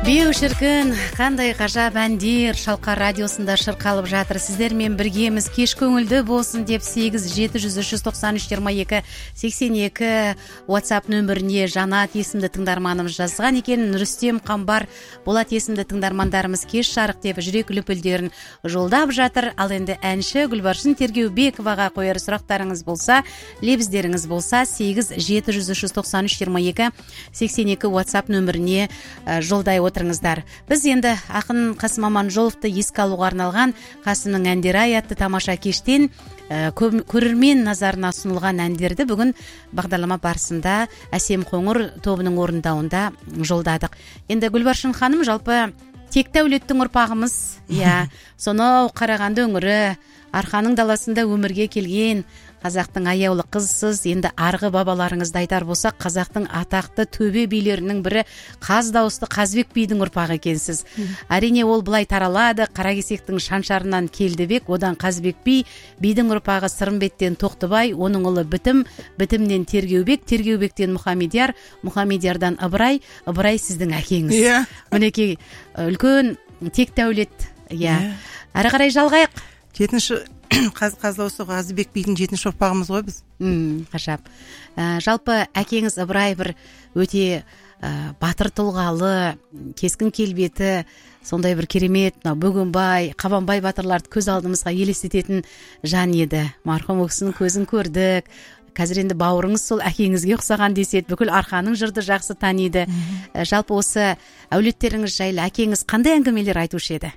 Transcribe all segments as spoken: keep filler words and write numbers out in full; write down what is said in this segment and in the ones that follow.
Беу шіркін, қандай ғажап әндер Шалқар радиосында шырқалып жатыр. Сіздермен біргеміз. Кеш көңілді болсын деп сегіз жеті жүз үш жүз тоқсан үш жиырма екі сексен екі WhatsApp нөміріне Жанат есімді тыңдарманымыз жазған екен. Рүстем Қамбар, Болат есімді тыңдармандарымыз кеш жарық деп жүрек лүпілдерін жолдап жатыр. Ал енді әнші Гүлбаршын Тергеубековаға қояр сұрақтарыңыз болса, лебіздеріңіз болса, сегіз жеті жүз үш жүз тоқсан үш жиырма екі сексен екі WhatsApp нөміріне жолдай отырыңыздар. Біз енді ақын Қасым Аманжоловты еске алуға арналған Қасымның әндері атты тамаша кештен ә, көрермен назарына ұсынылған әндерді бүгін бағдарлама барысында Әсем Қоңыр тобының орындауында жолдадық. Енді Гүлбаршын ханым, жалпы тек дәулеттің ұрпағымыз, иә, сонау Қарағанды өңірі, Арқаның даласында өмірге келген қазақтың аяулы қызсыз. Енді арғы бабаларыңызды айтар болсақ, қазақтың атақты төбе билерінің бірі Қаз дауысты Қазбек бидің ұрпағы екенсіз. Әрине ол былай таралады. Қаракесектің шаншарынан Келдібек, одан Қазбек би, бидің ұрпағы Сырымбеттен Тоқтыбай, оның ұлы Бітім, Бітімнен Тергеубек, Тергеубектен Мұхамедияр, Мұхамедиярдан Ыбырай, Ыбырай сіздің әкеңіз. Иә. Мінекей үлкен тек дәулет. Иә. Әрі қарай жалғайық. Жетінші қаз қаздауысы Қазбек бидің жетінші ұрпағымыз ғой біз. М, ғажап. Ә, жалпы әкеңіз Ыбырай бір өте ә, батыр тұлғалы, кескін келбеті, сондай бір керемет, Бөгенбай, Қабанбай батырларды көз алдымызға елестететін жан еді. Марқұм өксінің көзін көрдік. Қазір енді бауырыңыз сол әкеңізге ұқсаған деседі. Бүкіл Арқаның жырды жақсы таниды. Ә, жалпы осы әулеттеріңіз жайлы әкеңіз қандай әңгімелер айтушы еді?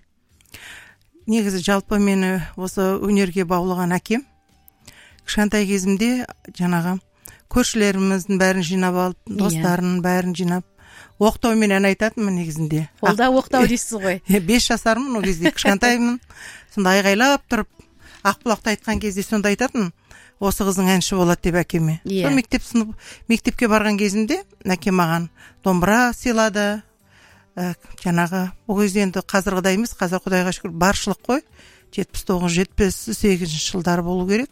Негізі жалпы мені осы өнерге баулыған әкем. Кішкентай кезімде жаңағы көршілеріміздің бәрін жинап алып, достарын бәрін жинап, оқтаумен ән айтатынмын негізінде. Ол да оқтау дейсіз ғой. Бес жасармын ол кезде, кішкентаймын. Сонда айғайлап тұрып, Ақбұлақты айтқан кезде сонда айтатын, осы қыздың әнші болады деп әкеме. Сол мектеп сынып, мектепке барған кезімде әкем маған домбыра сыйлады. Ә, жаңағы ол кезде енді қазірғыдай емес, қазір Құдайға шүкір баршылық қой, жетпіс тоғыз жетпіс сегізінші жылдары болу керек.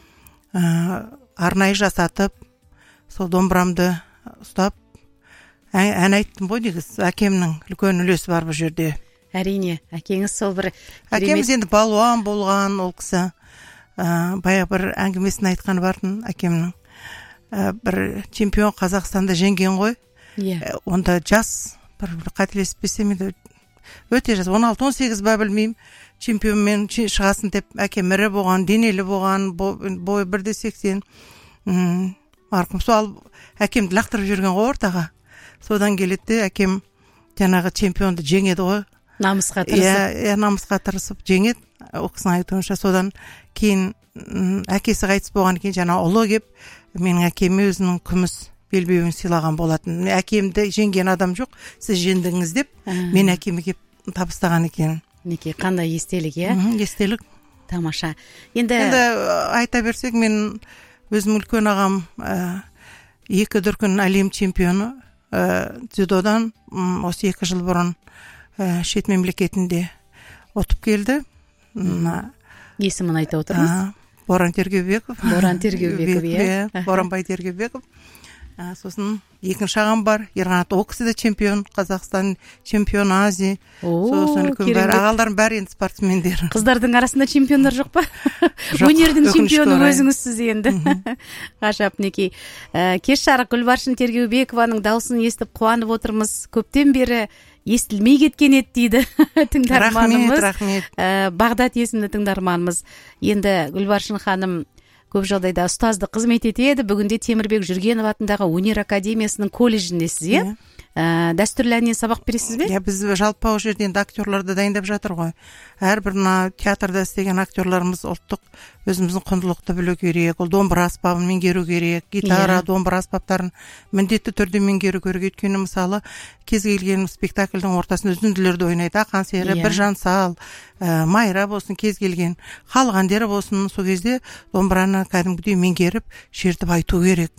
Ә, арнайы жасатып, сол домбырамды ұстап ән, ән айттым ғой. Негіз әкемнің үлкен үлесі бар бұл жерде. Әрине, әкеңіз сол бір әкеміз енді балуан болған ол кісі. Ә, баяғы бір әңгімесін айтқан бардың әкемнің. Ә, бір чемпион Қазақстанда жеңген ғой. Иә. Онда жас бір қателеспесем енді өте жас, он алты он сегіз ба білмеймін, чемпионмен шығасын деп әкем ірі болған, денелі болған, бойы бір де сексен. Марқұм сол әкемді лақтырып жүрген ғой ортаға. Содан келеді әкем жаңағы чемпионды жеңеді ғой. Намысқа тырысып. Иә, намысқа тырысып жеңеді. Ол кісінің айтуынша содан кейін әкесі қайтыс болған кейін жаңа ұлы кеп менің әкеме өзінің күміс белбеуін сыйлаған болатын. Әкемді жеңген адам жоқ, сіз жеңдіңіз деп, мен әкеме кеп табыстаған екен. Неке, қандай естелік, иә? Естелік. Тамаша. Енді... Енді айта берсек, мен өзім үлкен ағам екі дүркін әлем чемпионы дзюдодан осы екі жыл бұрын шет мемлекетінде отып келді. Есімін айта отырмыз. Боран Тергеубеков. Боран Тергеубеков, иә. Боранбай Тергеубеков. Сосын екінші ағам бар, Ерғанат, ол кісі де чемпион, Қазақстан чемпион, Азия. Сосын үлкен бәрі, ағаларым бәрі енді спортсмендер. Қыздардың арасында чемпиондар жоқ па? Өнердің чемпионы өзіңізсіз енді. Ғажап, Неке. Кеш жарық Гүлбаршын Тергеубекованың дауысын естіп қуанып отырмыз. Көптен бері естілмей кеткен еді дейді тыңдарманымыз. Рахмет, рахмет. Бағдат есімді тыңдарманымыз. Енді Гүлбаршын ханым көп жағдайда ұстаздық қызмет етеді. Бүгінде Темірбек Жүргенов атындағы өнер академиясының колледжіндесіз, иә? Дәстүрлі әннен сабақ бересіз бе? Иә, біз жалпы ол жерде енді актерларды дайындап жатыр ғой. Әрбір театрда істеген актерларымыз ұлттық өзіміздің құндылықты білу керек. Ол домбыра аспабын меңгеру керек, гитара, домбыра аспаптарын міндетті түрде меңгеру керек. Өйткені мысалы кез келген спектакльдің ортасында үзінділерді ойнайды. Ақан сері, бір жансал, майра болсын, кез келген халық әндері болсын, сол кезде домбыраны кәдімгідей меңгеріп, шертіп айту керек.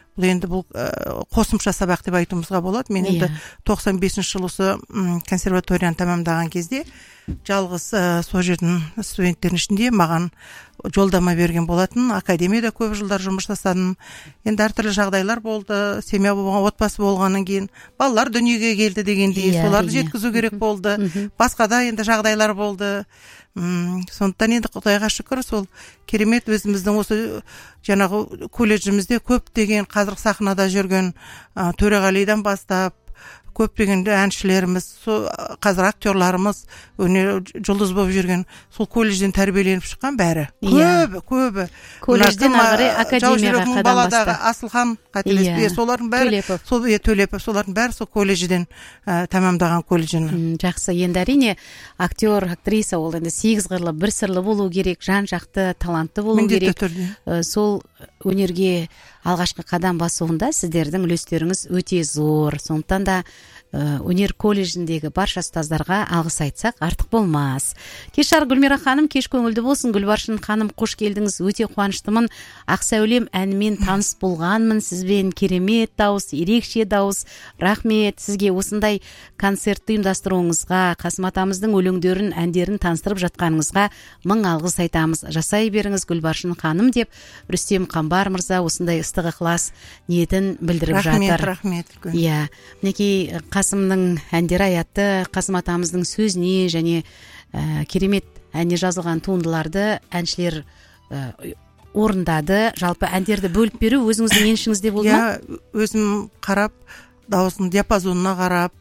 бұл енді бұл қосымша сабақ деп айтуымызға болады. Мен енді тоқсан бесінші жылы осы консерваторияны тамамдаған кезде жалғыз сол жердің студенттердің ішінде маған жолдама берген болатын. Академияда көп жылдар жұмыс жасадым. Енді әртүрлі жағдайлар болды. Семья болған, отбасы болғаннан кейін балалар дүниеге келді дегендей, соларды жеткізу керек болды. Басқа да енді жағдайлар болды. Сондықтан енді Құдайға шүкір, сол керемет өзіміздің осы жаңағы колледжімізде көптеген қазір сахнада жүрген Төреғалидан бастап көптеген әншілеріміз, қазір актерларымыз, өнер жұлдыз болып жүрген, сол колледжден тәрбиеленіп шыққан бәрі. Көбі, көбі. Колледжден ағыры академияға қадам басты. Асылхан, қателеспе, солардың бәрі, Төлепов, солардың бәрі сол колледжден тамамдаған колледжін. Жақсы, енді әрине актер, актриса ол енді сегіз қырлы, бір сырлы болу керек, жан жақты, талантты болу керек. Сол өнерге алғашқы қадам басуында сіздердің үлестеріңіз өте зор. Сондықтан да өнер колледжіндегі барша ұстаздарға алғыс айтсақ артық болмас. Кеш жарық Гүлмира ханым, кеш көңілді болсын. Гүлбаршын ханым, қош келдіңіз. Өте қуаныштымын. Ақсәулем әнімен таныс болғанмын. Сізбен керемет дауыс, ерекше дауыс. Рахмет сізге осындай концертті ұйымдастыруыңызға, Қасым атамыздың өлеңдерін, әндерін таныстырып жатқаныңызға мың алғыс айтамыз. Жасай беріңіз Гүлбаршын ханым деп Рүстем Қамбар мырза осындай ыстық ықылас ниетін білдіріп жатыр. Рахмет, рахмет. Иә, мінекей Қасымның әндері аятты, Қасым атамыздың сөзіне және ә, керемет әне жазылған туындыларды әншілер ә, орындады. Жалпы әндерді бөліп беру өзіңіздің еншіңізде болды ма? Иә, өзім қарап, дауысының диапазонына қарап,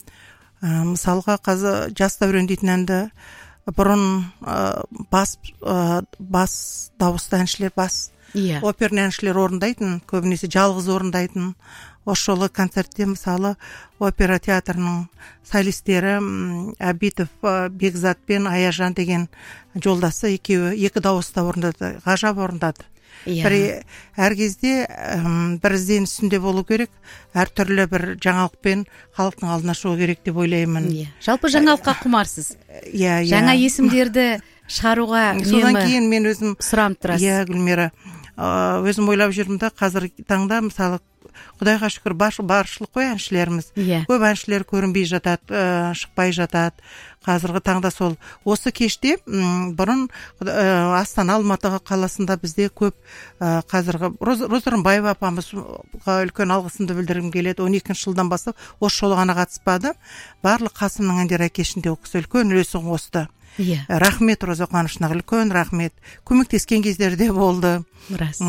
ә, мысалға қазір жас дәурен дейтін әнді бұрын ә, бас, ә, бас дауысты әншілер, бас yeah. оперный әншілер орындайтын, көбінесе жалғыз орындайтын. Осы жолы концертте мысалы опера театрының солистері Әбитов Бекзат пен Аяжан деген жолдасы екеуі екі дауыста орындады, ғажап орындады. Yeah. Әр кезде бір ізден үстінде болу керек, әр түрлі бір жаңалықпен халықтың алдына шығу керек деп ойлаймын. Yeah. Жалпы жаңалыққа құмарсыз. Yeah, yeah. Жаңа есімдерді шығаруға содан кейін мен өзім сұранып тұрасыз. Иә, Гүлмира, өзім ойлап жүрмін да, қазіргі таңда мысалы Құдайға шүкір баршылық қой әншілеріміз. Yeah. Көп әншілер көрінбей жатады, ә, шықпай жатады. Қазіргі таңда сол осы кеште м, бұрын ә, Астана Алматы қаласында бізде көп ә, қазіргі Роза Рымбаева апамызға үлкен алғысымды білдіргім келеді. он екінші жылдан бастап осы жолы ғана қатыспады. Барлық Қасымның әндері кешінде ол кісі үлкен үлесін қосты. Yeah. Рахмет Роза Қуанышовнаға, үлкен рахмет. Көмектескен кездерде болды. Рас.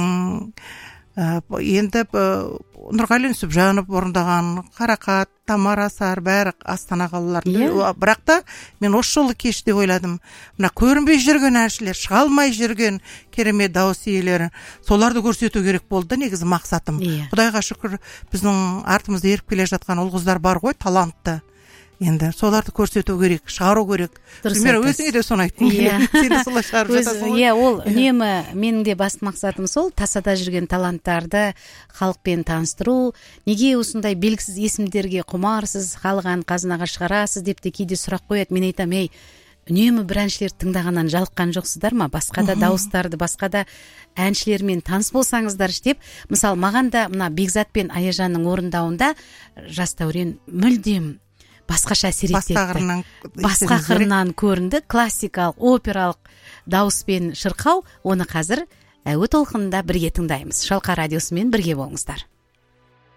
Енді Нұрғали Сүбжанов орындаған, Қарақат, Тамара Сар, бәрі Астана қалаларында. Yeah. Бірақ та мен осы жолы кеште ойладым. Мына көрінбей жүрген әншілер, шыға алмай жүрген керемет дауыс иелері, соларды көрсету керек болды, негізі мақсатым. Yeah. Құдайға шүкір, біздің артымызда еріп келе жатқан ұл қыздар бар ғой, талантты. Енді соларды көрсету керек, шығару керек. Гүлмира, өзіңе де соны айтқым келеді. Сен де солай шығарып жатасың ғой. Иә, ол үнемі менің де басты мақсатым сол, тасада жүрген таланттарды халықпен таныстыру. Неге осындай белгісіз есімдерге құмарсыз, халық әнін қазынаға шығарасыз деп те кейде сұрақ қояды. Мен айтам, ей, үнемі бір әншілерді тыңдағаннан жалыққан жоқсыздар ма? Басқа да дауыстарды, басқа да әншілермен таныс болсаңыздар деп. Мысалы, маған да мына Бекзат пен Аяжанның орындауында жас дәурен мүлдем басқаша әсер етті. Басқа қырынан көрінді. Классикалық, опералық дауыспен шырқау, оны қазір әуе толқынында бірге тыңдаймыз. Шалқа радиосымен бірге болыңыздар.